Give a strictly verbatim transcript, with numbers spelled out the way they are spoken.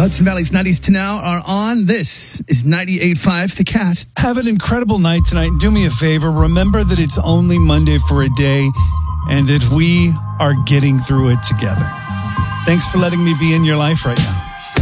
Hudson Valley's nineties to now are on. This is ninety-eight point five The Cat. Have an incredible night tonight. Do me a favor. Remember that it's only Monday for a day and that we are getting through it together. Thanks for letting me be in your life right now.